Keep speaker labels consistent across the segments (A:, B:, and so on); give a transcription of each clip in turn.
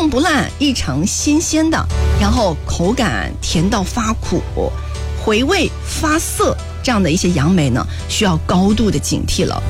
A: 碰不烂，异常新鲜的，然后口感甜到发苦，回味发涩，这样的一些杨梅呢，需要高度的警惕了。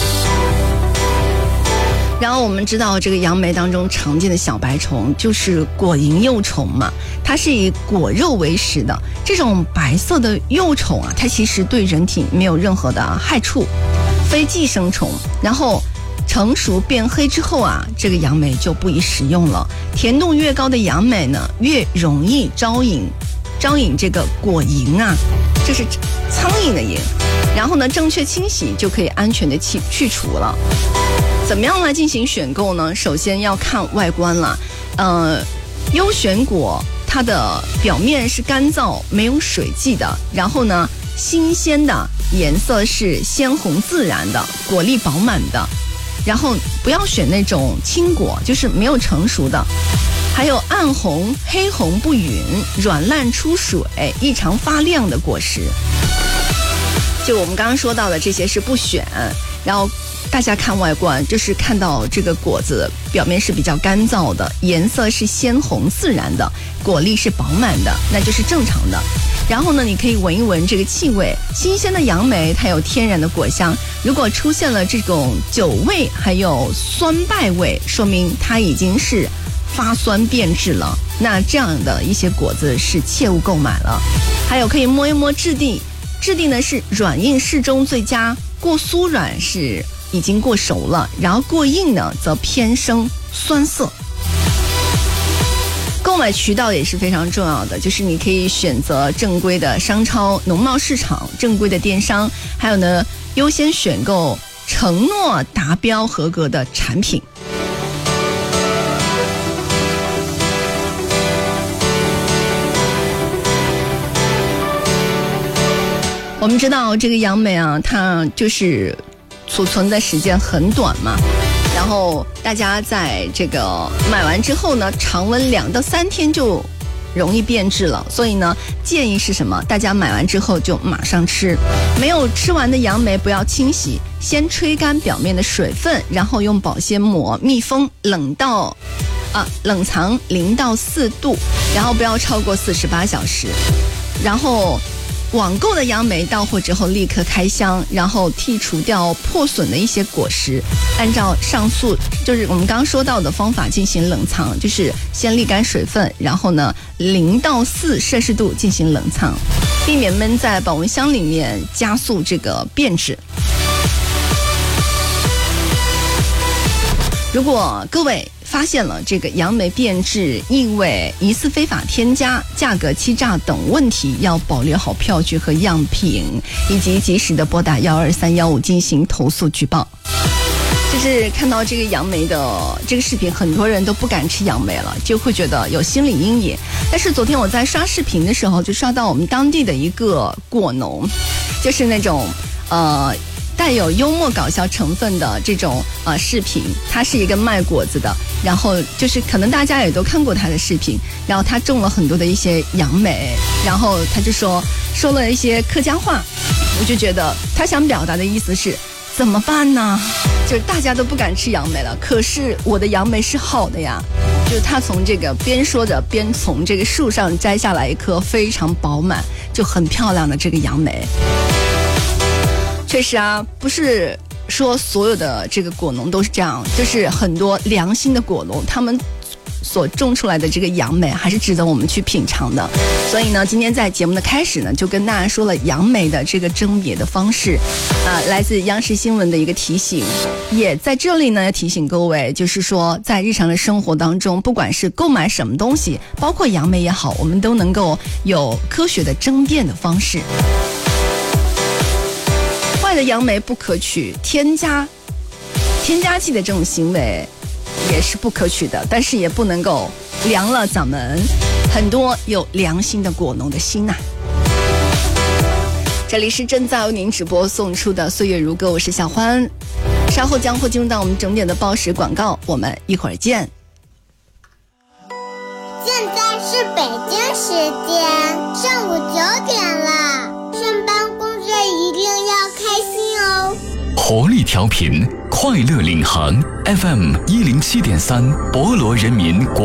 A: 然后我们知道这个杨梅当中常见的小白虫就是果蝇幼虫嘛，它是以果肉为食的。这种白色的幼虫啊，它其实对人体没有任何的害处，非寄生虫。然后成熟变黑之后啊，这个杨梅就不宜食用了。甜度越高的杨梅呢，越容易招引这个果蝇啊，这是苍蝇的蝇。然后呢，正确清洗就可以安全的去除了。怎么样来进行选购呢？首先要看外观了。优选果它的表面是干燥没有水迹的，然后呢新鲜的，颜色是鲜红自然的，果粒饱满的。然后不要选那种青果，就是没有成熟的。还有暗红黑红不匀，软烂出水，异常发亮的果实。就我们刚刚说到的这些是不选。然后大家看外观，就是看到这个果子表面是比较干燥的，颜色是鲜红自然的，果粒是饱满的，那就是正常的。然后呢，你可以闻一闻这个气味，新鲜的杨梅它有天然的果香，如果出现了这种酒味还有酸败味，说明它已经是发酸变质了，那这样的一些果子是切勿购买了。还有可以摸一摸质地，质地呢是软硬适中最佳，过酥软是已经过熟了，然后过硬呢则偏生酸涩。购买渠道也是非常重要的，就是你可以选择正规的商超、农贸市场、正规的电商，还有呢优先选购承诺达标合格的产品。我们知道这个杨梅啊，它就是储存的时间很短嘛，然后大家在这个买完之后呢，常温2到3天就容易变质了，所以呢建议是什么？大家买完之后就马上吃。没有吃完的杨梅不要清洗，先吹干表面的水分，然后用保鲜膜密封，冷藏0到4度，然后不要超过48小时。然后网购的杨梅到货之后立刻开箱，然后剔除掉破损的一些果实，按照上述就是我们刚刚说到的方法进行冷藏，就是先沥干水分，然后呢0到4摄氏度进行冷藏，避免闷在保温箱里面加速这个变质。如果各位发现了这个杨梅变质、异味、疑似非法添加、价格欺诈等问题，要保留好票据和样品，以及及时的拨打12315进行投诉举报。就是看到这个杨梅的这个视频，很多人都不敢吃杨梅了，就会觉得有心理阴影。但是昨天我在刷视频的时候，就刷到我们当地的一个果农，就是那种带有幽默搞笑成分的这种视频，他是一个卖果子的，然后就是可能大家也都看过他的视频，然后他种了很多的一些杨梅，然后他就说了一些客家话，我就觉得他想表达的意思是怎么办呢？就是大家都不敢吃杨梅了，可是我的杨梅是好的呀。就是他从这个边说着边从这个树上摘下来一颗非常饱满就很漂亮的这个杨梅。确实啊，不是说所有的这个果农都是这样，就是很多良心的果农，他们所种出来的这个杨梅还是值得我们去品尝的。所以呢，今天在节目的开始呢，就跟大家说了杨梅的这个甄别的方式，来自央视新闻的一个提醒，也在这里呢要提醒各位，就是说在日常的生活当中，不管是购买什么东西，包括杨梅也好，我们都能够有科学的甄辨的方式。坏的杨梅不可取，添加剂的这种行为也是不可取的，但是也不能够凉了咱们很多有良心的果农的心呐。这里是正在为您直播送出的岁月如歌，我是小欢，稍后将会进入到我们整点的报时广告，我们一会儿见。
B: 现在是北京时间上午9点了，上班工作一定要开心哦。
C: 活力调频，快乐领航 FM 107.3，博罗人民